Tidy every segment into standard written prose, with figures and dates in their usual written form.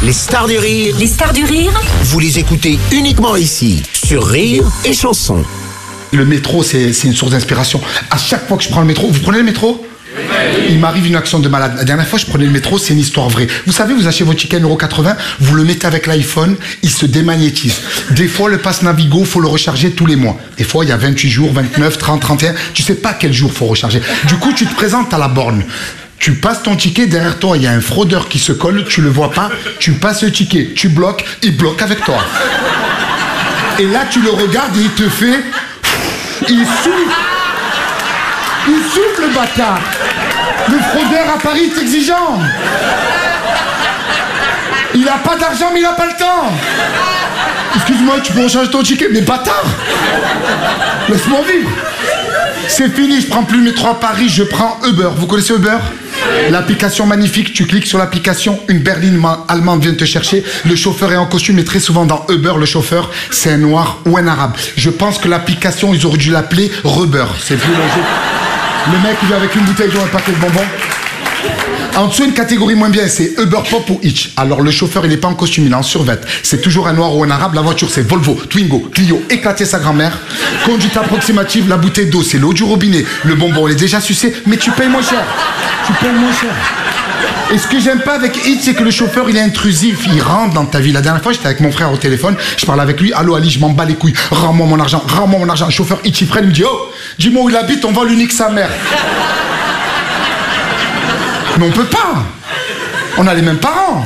Les stars du rire. Les stars du rire. Vous les écoutez uniquement ici, sur Rire et Chanson. Le métro, c'est une source d'inspiration. À chaque fois que je prends le métro, vous prenez le métro ? Il m'arrive une action de malade. La dernière fois, je prenais le métro, c'est une histoire vraie. Vous savez, vous achetez votre ticket 1,80 €, vous le mettez avec l'iPhone, il se démagnétise. Des fois, le pass Navigo, faut le recharger tous les mois. Des fois, il y a 28 jours, 29, 30, 31. Tu sais pas quel jour faut recharger. Du coup, tu te présentes à la borne. Tu passes ton ticket, derrière toi, il y a un fraudeur qui se colle, tu le vois pas, tu passes le ticket, tu bloques, il bloque avec toi. Et là, tu le regardes et il te fait... Il souffle. Il souffle, le bâtard. Le fraudeur à Paris est exigeant. Il a pas d'argent, mais il a pas le temps. Excuse-moi, tu peux recharger ton ticket? Mais bâtard, laisse-moi vivre. C'est fini, je prends plus le métro à Paris, je prends Uber. Vous connaissez Uber? L'application magnifique, tu cliques sur l'application, une berline allemande vient te chercher, le chauffeur est en costume et très souvent dans Uber, le chauffeur, c'est un noir ou un arabe. Je pense que l'application, ils auraient dû l'appeler Rubber, c'est plus logique. Le mec, il vient avec une bouteille d'eau, un paquet de bonbons. En dessous, une catégorie moins bien, c'est Uber Pop ou Hitch. Alors, le chauffeur, il n'est pas en costume, il est en survêt. C'est toujours un noir ou un arabe. La voiture, c'est Volvo, Twingo, Clio, éclater sa grand-mère. Conduite approximative, la bouteille d'eau, c'est l'eau du robinet. Le bonbon, il est déjà sucé, mais tu payes moins cher. Tu payes moins cher. Et ce que j'aime pas avec Hitch, c'est que le chauffeur, il est intrusif. Il rentre dans ta vie. La dernière fois, j'étais avec mon frère au téléphone. Je parlais avec lui. Allô, Ali, je m'en bats les couilles. Rends-moi mon argent, rends-moi mon argent. Le chauffeur Hitch, il freine, il me dit, oh, dis-moi où il habite, on va lui niquer sa mère. Mais on peut pas. On a les mêmes parents.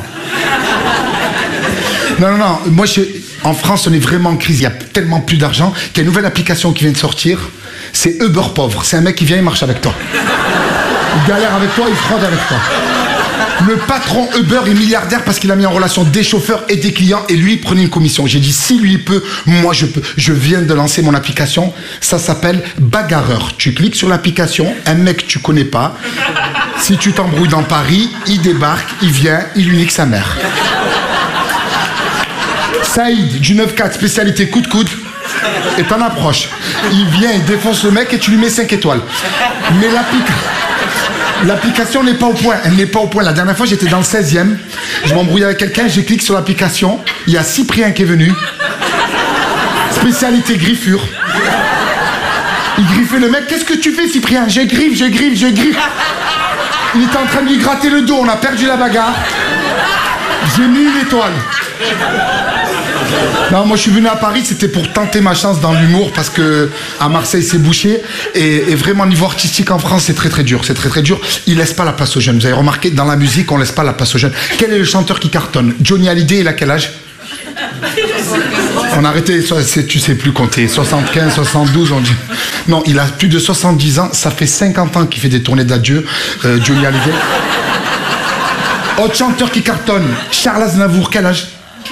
Non. Moi, en France, on est vraiment en crise. Il y a tellement plus d'argent qu'il y a une nouvelle application qui vient de sortir. C'est Uber Pauvre. C'est un mec qui vient, il marche avec toi. Il galère avec toi, il fraude avec toi. Le patron Uber est milliardaire parce qu'il a mis en relation des chauffeurs et des clients et lui, il prenait une commission. J'ai dit, si lui il peut, moi je peux. Je viens de lancer mon application. Ça s'appelle Bagarreur. Tu cliques sur l'application, un mec que tu connais pas. Si tu t'embrouilles dans Paris, il débarque, il vient, il unique sa mère. Saïd, du 9-4, spécialité coup de coude, et t'en approches. Il vient, il défonce le mec et tu lui mets 5 étoiles. Mais l'application n'est pas au point. Elle n'est pas au point. La dernière fois, j'étais dans le 16e. Je m'embrouillais avec quelqu'un, j'ai cliqué sur l'application. Il y a Cyprien qui est venu. Spécialité griffure. Il griffait le mec. Qu'est-ce que tu fais, Cyprien? Je griffe. Il était en train de lui gratter le dos. On a perdu la bagarre. J'ai mis une étoile. Non, moi je suis venu à Paris, c'était pour tenter ma chance dans l'humour parce que à Marseille c'est bouché et vraiment niveau artistique en France c'est très dur, Ils laissent pas la place aux jeunes. Vous avez remarqué, dans la musique on laisse pas la place aux jeunes. Quel est le chanteur qui cartonne? Johnny Hallyday, il a quel âge? On a arrêté, tu sais plus compter, 75, 72 on dit. Non, il a plus de 70 ans, ça fait 50 ans qu'il fait des tournées d'adieu, Johnny Hallyday. Autre chanteur qui cartonne, Charles Aznavour, quel âge?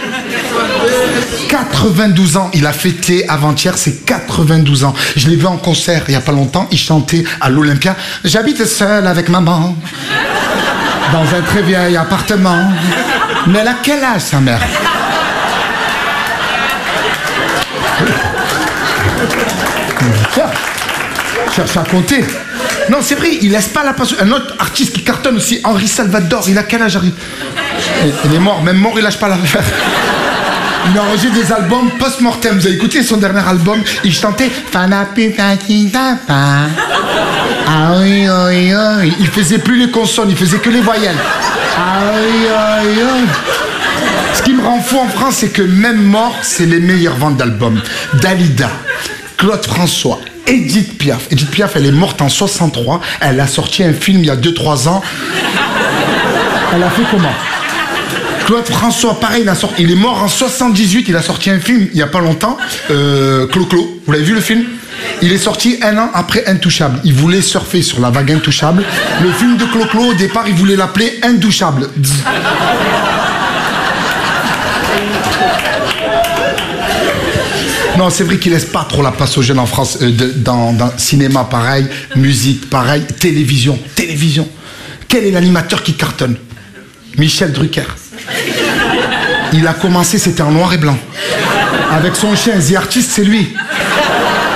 92 ans, il a fêté avant-hier ses 92 ans. Je l'ai vu en concert il n'y a pas longtemps, il chantait à l'Olympia. J'habite seul avec maman, dans un très vieil appartement. Mais elle a quel âge, sa mère? Cherche à compter. Non, c'est vrai, il laisse pas la place. Un autre artiste qui cartonne aussi, Henri Salvador, il a quel âge, Henri? Il est mort, même mort, il lâche pas l'affaire. Il a enregistré des albums post-mortem. Vous avez écouté son dernier album? Il chantait ah oui, oui, oui. Il faisait plus les consonnes, il faisait que les voyelles. Ah oui, oui, oui. Ce qui me rend fou en France, c'est que même mort, c'est les meilleures ventes d'albums. Dalida, Claude François, Edith Piaf. Edith Piaf, elle est morte en 63. Elle a sorti un film il y a 2-3 ans. Elle a fait comment? Claude François, pareil, il est mort en 78, il a sorti un film il n'y a pas longtemps, Clo-Clo, vous l'avez vu le film? Il est sorti 1 an après Intouchable. Il voulait surfer sur la vague Intouchable. Le film de Clo-Clo, au départ, il voulait l'appeler Indouchable. Non, c'est vrai qu'il laisse pas trop la place aux jeunes en France, dans cinéma pareil, musique pareil, télévision. Quel est l'animateur qui cartonne? Michel Drucker. Il a commencé, c'était en noir et blanc. Avec son chien, The Artist, c'est lui.